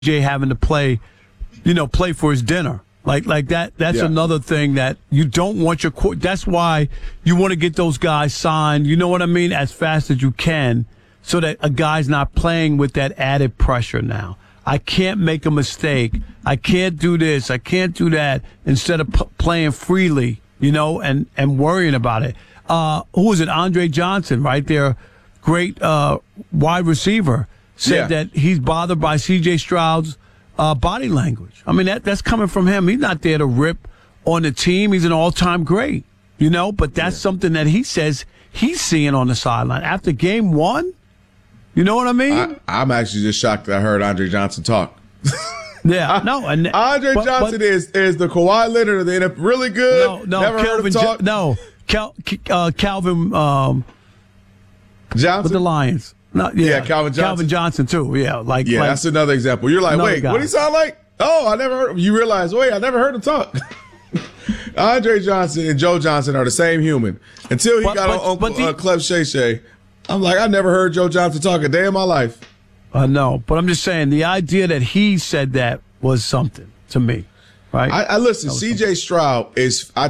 CJ having to play for his dinner. Like that. That's another thing that you don't want your – that's why you want to get those guys signed, you know what I mean, as fast as you can so that a guy's not playing with that added pressure now. I can't make a mistake. I can't do this. I can't do that instead of playing freely, and worrying about it. Who was it? Andre Johnson, right there, great wide receiver, said that he's bothered by C.J. Stroud's body language. I mean, that's coming from him. He's not there to rip on the team. He's an all-time great, but that's something that he says he's seeing on the sideline. After game one, you know what I mean? I'm actually just shocked that I heard Andre Johnson talk. Yeah, no. Andre Johnson is the Kawhi Leonard of the NFL. Really good. No, never heard him talk. Calvin Johnson with the Lions. Calvin Johnson. Calvin Johnson too. Yeah, that's another example. You're like, wait, what do he sound like? Oh, I never heard him. You realize, wait, I never heard him talk. Andre Johnson and Joe Johnson are the same human. Until he got on Uncle Clef Shay Shay. I'm like, I never heard Joe Johnson talk a day in my life. No, but I'm just saying the idea that he said that was something to me, right? I listen. C.J. Stroud I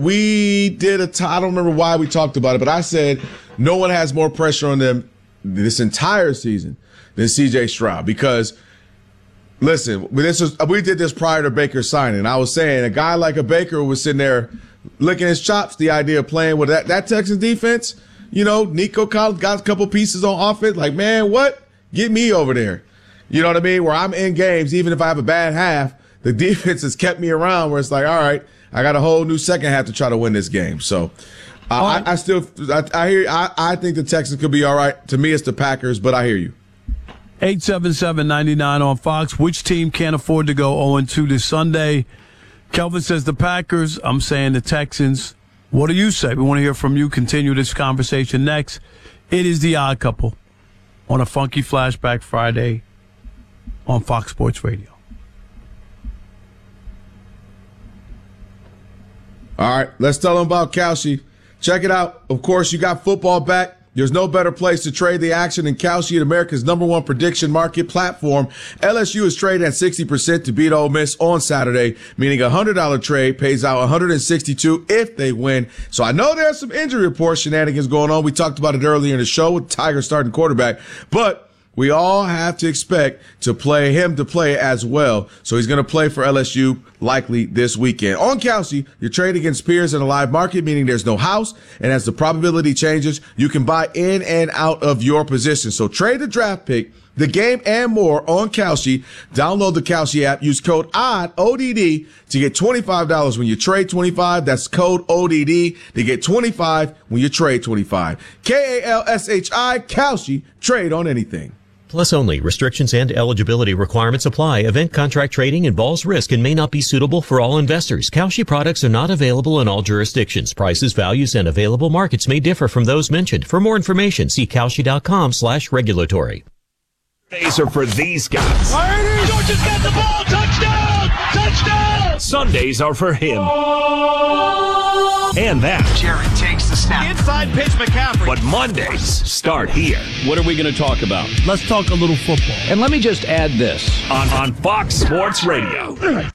don't remember why we talked about it, but I said no one has more pressure on them this entire season than C.J. Stroud because. Listen, we did this prior to Baker signing. I was saying a guy like a Baker was sitting there licking his chops. The idea of playing with that Texans defense, Nico Collins got a couple pieces on offense. Like, man, what? Get me over there. You know what I mean? Where I'm in games, even if I have a bad half, the defense has kept me around. Where it's like, all right, I got a whole new second half to try to win this game. So, I think the Texans could be all right. To me, it's the Packers, but I hear you. 877-99 on Fox. Which team can't afford to go 0-2 this Sunday? Kelvin says the Packers. I'm saying the Texans. What do you say? We want to hear from you. Continue this conversation next. It is The Odd Couple on a Funky Flashback Friday on Fox Sports Radio. All right, let's tell them about Kalshi. Check it out. Of course, you got football back. There's no better place to trade the action than Kalshi, America's #1 prediction market platform. LSU is trading at 60% to beat Ole Miss on Saturday, meaning a $100 trade pays out $162 if they win. So I know there's some injury report shenanigans going on. We talked about it earlier in the show with Tiger starting quarterback, but we all have to expect him to play as well. So he's going to play for LSU likely this weekend. On Kalshi, you're trading against peers in a live market, meaning there's no house. And as the probability changes, you can buy in and out of your position. So trade the draft pick, the game, and more on Kalshi. Download the Kalshi app. Use code ODD, ODD, to get $25 when you trade 25. That's code ODD to get 25 when you trade 25. KALSHI, Kalshi, trade on anything. Plus only. Restrictions and eligibility requirements apply. Event contract trading involves risk and may not be suitable for all investors. Kalshi products are not available in all jurisdictions. Prices, values, and available markets may differ from those mentioned. For more information, see Kalshi.com/regulatory. Days are for these guys. Georgia's got the ball. Touchdown! Touchdown! Sundays are for him. And that. Jared takes the snap. Inside pitch, McCaffrey. But Mondays start here. What are we going to talk about? Let's talk a little football. And let me just add this. On Fox Sports Radio.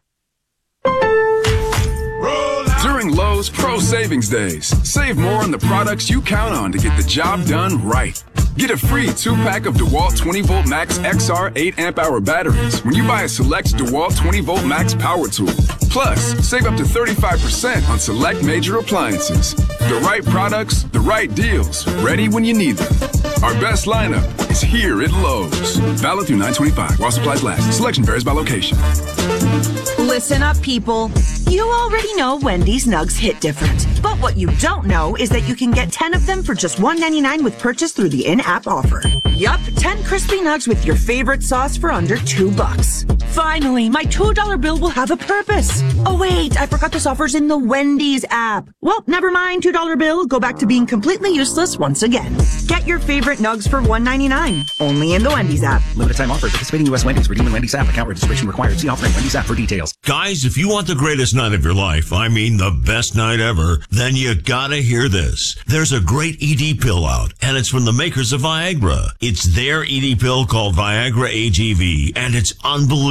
During Lowe's Pro Savings Days, save more on the products you count on to get the job done right. Get a free 2-pack of DeWalt 20-volt Max XR 8-amp-hour batteries when you buy a select DeWalt 20-volt Max power tool. Plus, save up to 35% on select major appliances. The right products, the right deals, ready when you need them. Our best lineup is here at Lowe's. Valid through 9/25 while supplies last. Selection varies by location. Listen up, people. You already know Wendy's Nugs hit different. But what you don't know is that you can get 10 of them for just $1.99 with purchase through the in-app offer. Yup, 10 crispy nugs with your favorite sauce for under $2. Finally, my $2 bill will have a purpose. Oh wait, I forgot this offer's in the Wendy's app. Well, never mind, $2 bill. Go back to being completely useless once again. Get your favorite nugs for $1.99. Only in the Wendy's app. Limited time offer. Participating U.S. Wendy's. Redeem in Wendy's app. Account registration required. See offering Wendy's app for details. Guys, if you want the greatest night of your life, I mean the best night ever, Then you gotta hear this. There's a great ED pill out, and it's from the makers of Viagra. It's their ED pill called Viagra AGV, and it's unbelievable.